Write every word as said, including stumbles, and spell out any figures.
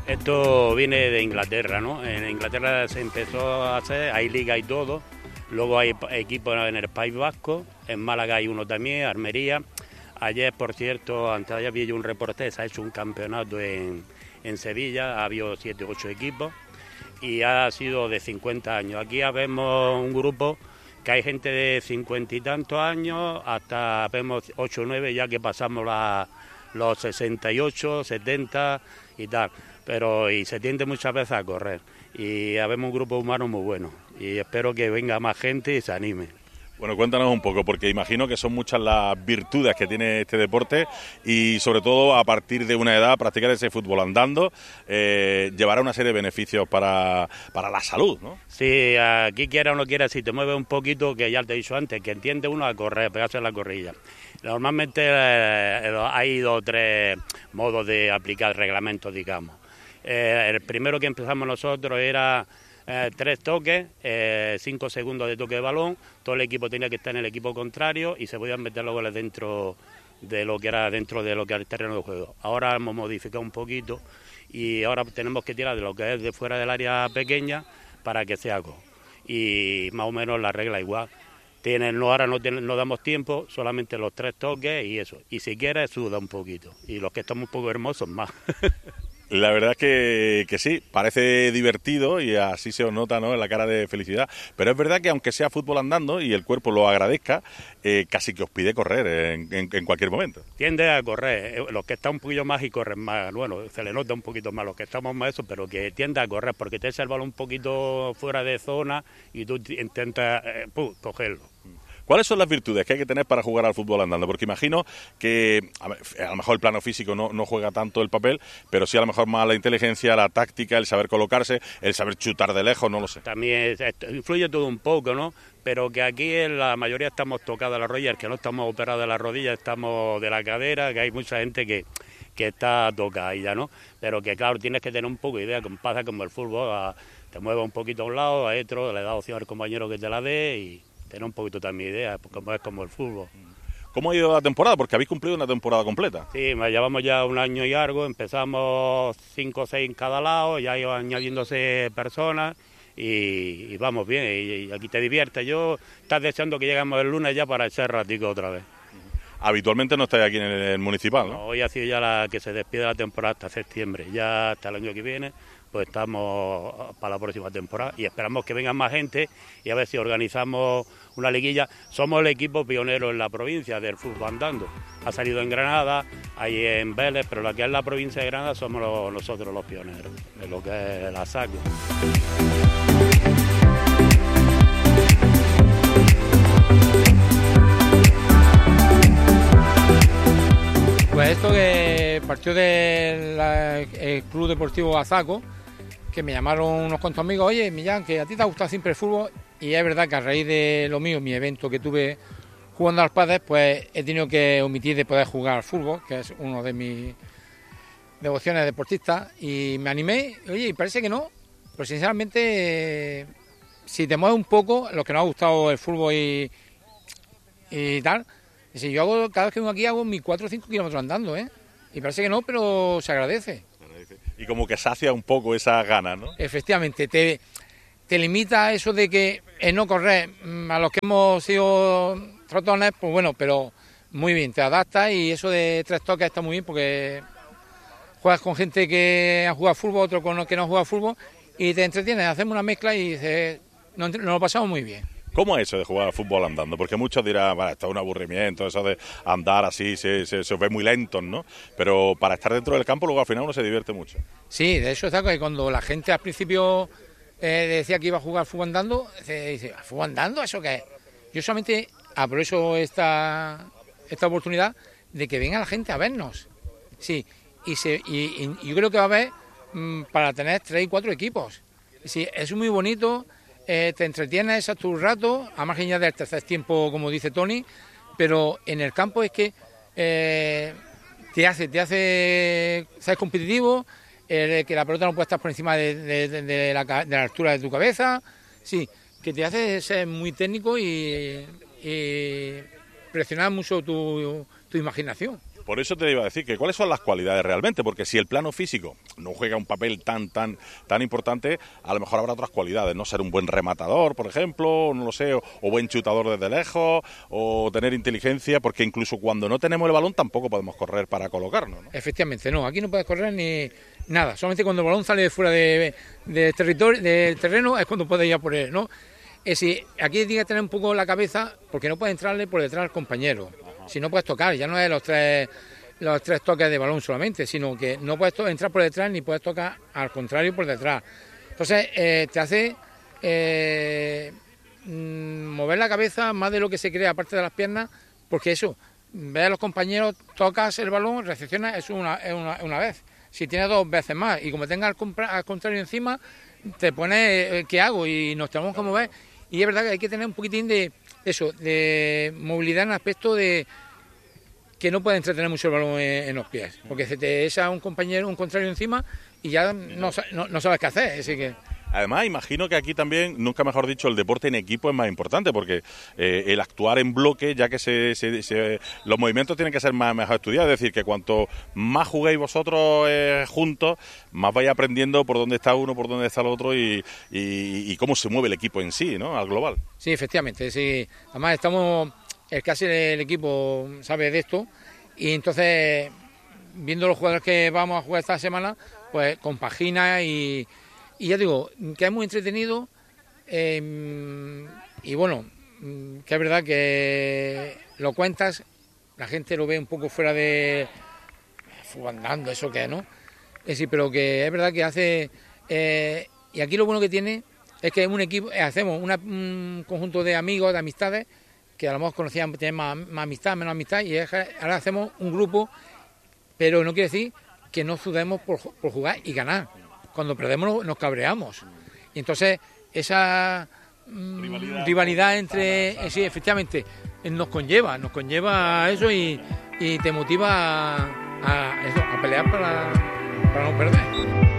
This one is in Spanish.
Esto viene de Inglaterra, ¿no? En Inglaterra se empezó a hacer, hay liga y todo, luego hay equipos en el País Vasco, en Málaga hay uno también, Almería. Ayer, por cierto, antes de ayer vi yo un reportaje, se ha hecho un campeonato en, en Sevilla, ha habido siete u ocho equipos y ha sido de cincuenta años. Aquí vemos un grupo que hay gente de cincuenta y tantos años, hasta vemos ocho o nueve ya que pasamos la, los sesenta y ocho, setenta y tal. Pero y se tiende muchas veces a correr y habemos un grupo humano muy bueno y espero que venga más gente y se anime. Bueno, cuéntanos un poco, porque imagino que son muchas las virtudes que tiene este deporte y sobre todo a partir de una edad practicar ese fútbol andando eh, llevará una serie de beneficios para, para la salud, ¿no? Sí, aquí quiera o no quiera, si te mueves un poquito, que ya te he dicho antes, que entiende uno a correr, pegarse en la corrilla. Normalmente eh, hay dos o tres modos de aplicar reglamentos, digamos. Eh, el primero que empezamos nosotros era eh, tres toques, eh, cinco segundos de toque de balón, todo el equipo tenía que estar en el equipo contrario y se podían meter los goles dentro de lo que era dentro de lo que era el terreno de juego. Ahora hemos modificado un poquito y ahora tenemos que tirar de lo que es de fuera del área pequeña para que sea gol. Y más o menos la regla igual. Tienen, no, ahora no, no damos tiempo, solamente los tres toques y eso. Y si quieres, suda un poquito. Y los que estamos un poco hermosos, más. La verdad es que, que sí, parece divertido y así se os nota, ¿no?, en la cara de felicidad. Pero es verdad que aunque sea fútbol andando y el cuerpo lo agradezca, eh, casi que os pide correr en, en, en cualquier momento. Tiende a correr. Los que están un poquillo más y corren más, bueno, se le nota un poquito más los que estamos más eso, pero que tiende a correr porque te echa el balón un poquito fuera de zona y tú intentas eh, pum, cogerlo. ¿Cuáles son las virtudes que hay que tener para jugar al fútbol andando? Porque imagino que a, ver, a lo mejor el plano físico no, no juega tanto el papel, pero sí a lo mejor más la inteligencia, la táctica, el saber colocarse, el saber chutar de lejos, no lo sé. También influye todo un poco, ¿no? Pero que aquí en la mayoría estamos tocados de la rodilla, el que no estamos operados de la rodilla, estamos de la cadera, que hay mucha gente que, que está tocada, ¿no? Pero que claro, tienes que tener un poco de idea, como pasa como el fútbol, a, te mueves un poquito a un lado, a otro, le das opción al compañero que te la dé y tener un poquito también idea, como es como el fútbol. ¿Cómo ha ido la temporada? Porque habéis cumplido una temporada completa. Sí, llevamos ya un año y algo, empezamos cinco o seis en cada lado, ya iban añadiéndose personas y, y vamos bien, y, y aquí te diviertes. Yo estás deseando que lleguemos el lunes ya para echar ratico otra vez. Habitualmente no estáis aquí en el municipal, ¿no? No, hoy ha sido ya la que se despide la temporada hasta septiembre, ya hasta el año que viene pues estamos para la próxima temporada y esperamos que vengan más gente y a ver si organizamos una liguilla. Somos el equipo pionero en la provincia del fútbol andando. Ha salido en Granada, hay en Vélez, pero la que es la provincia de Granada somos los, nosotros los pioneros, en lo que es la S A C. Pues esto que partió del Club Deportivo Azaco, que me llamaron unos cuantos amigos, oye, Millán, que a ti te ha gustado siempre el fútbol, y es verdad que a raíz de lo mío, mi evento que tuve jugando al pádel, pues he tenido que omitir de poder jugar al fútbol, que es uno de mis devociones deportistas, y me animé, oye, y parece que no, pero sinceramente, si te mueves un poco, los que nos ha gustado el fútbol y, y tal, si yo hago, cada vez que vengo aquí hago mis cuatro o cinco kilómetros andando, ¿eh? Y parece que no, pero se agradece. Y como que sacia un poco esas ganas, ¿no? Efectivamente, te, te limita eso de que el no correr, a los que hemos sido trotones, pues bueno, pero muy bien, te adaptas y eso de tres toques está muy bien porque juegas con gente que ha jugado fútbol, otro con los que no ha jugado fútbol y te entretienes, hacemos una mezcla y dices, nos, nos lo pasamos muy bien. ¿Cómo es eso de jugar al fútbol andando? Porque muchos dirán, vale, esto es un aburrimiento, eso de andar así, se, se, se os ve muy lentos, ¿no? Pero para estar dentro del campo luego al final uno se divierte mucho. Sí, de hecho está que cuando la gente al principio eh, decía que iba a jugar al fútbol andando, se dice, ¿fútbol andando? ¿Eso qué es? Yo solamente aprovecho esta, esta oportunidad de que venga la gente a vernos. Sí, y, se, y, y yo creo que va a haber mmm, para tener tres y cuatro equipos. Sí, es muy bonito. Eh, te entretienes a tu rato, a margen ya del tercer tiempo, como dice Tony, pero en el campo es que eh, te hace, te hace, ser competitivo, eh, que la pelota no puede estar por encima de, de, de, de, la, de la altura de tu cabeza, sí, que te hace ser muy técnico y, y presionar mucho tu, tu imaginación. Por eso te iba a decir que cuáles son las cualidades realmente, porque si el plano físico no juega un papel tan tan tan importante, a lo mejor habrá otras cualidades, no ser un buen rematador, por ejemplo, no lo sé, o, o buen chutador desde lejos, o tener inteligencia, porque incluso cuando no tenemos el balón tampoco podemos correr para colocarnos, ¿no? Efectivamente, no, aquí no puedes correr ni nada, solamente cuando el balón sale de fuera de, de territorio, del terreno es cuando puedes ir a por él, ¿no? Es decir, aquí tienes que tener un poco la cabeza, porque no puedes entrarle por detrás al compañero. Si no puedes tocar, ya no es los tres los tres toques de balón solamente, sino que no puedes entrar por detrás ni puedes tocar al contrario por detrás. Entonces eh, te hace eh, mover la cabeza más de lo que se cree, aparte de las piernas, porque eso, ves a los compañeros, tocas el balón, recepcionas, es una, es una, una vez. Si tienes dos veces más y como tengas al, al contrario encima, te pones, eh, ¿qué hago? Y nos tenemos que mover. Y es verdad que hay que tener un poquitín de eso, de movilidad en el aspecto de que no puedes entretener mucho el balón en, en los pies, porque se te echa un compañero, un contrario encima y ya no, no, no sabes qué hacer, así que... Además, imagino que aquí también, nunca mejor dicho, el deporte en equipo es más importante, porque eh, el actuar en bloque, ya que se, se, se, los movimientos tienen que ser más mejor estudiados, es decir, que cuanto más juguéis vosotros eh, juntos, más vais aprendiendo por dónde está uno, por dónde está el otro y, y, y cómo se mueve el equipo en sí, ¿no? Al global. Sí, efectivamente, sí. Además estamos, el casi el equipo sabe de esto y entonces, viendo los jugadores que vamos a jugar esta semana, pues compagina y... Y ya digo, que es muy entretenido eh, y bueno, que es verdad que lo cuentas, la gente lo ve un poco fuera de... andando, eso que es, ¿no? Es decir, pero que es verdad que hace... Eh, y aquí lo bueno que tiene es que un equipo, eh, hacemos una, un conjunto de amigos, de amistades, que a lo mejor conocían, tienen más, más amistad, menos amistad, y es, ahora hacemos un grupo, pero no quiere decir que no sudemos por, por jugar y ganar. Cuando perdemos nos cabreamos. Y entonces esa mmm, rivalidad, rivalidad entre... Sana, sana. Sí, efectivamente, nos conlleva, nos conlleva a eso y, y te motiva a, a, eso, a pelear para, para no perder.